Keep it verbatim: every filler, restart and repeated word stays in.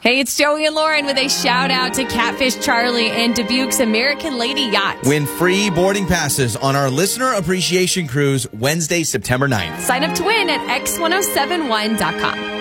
Hey, it's Joey and Lauren with a shout out to Catfish Charlie and Dubuque's American Lady Yacht. Win free boarding passes on our Listener Appreciation Cruise Wednesday, September ninth. Sign up to win at x ten seventy-one dot com.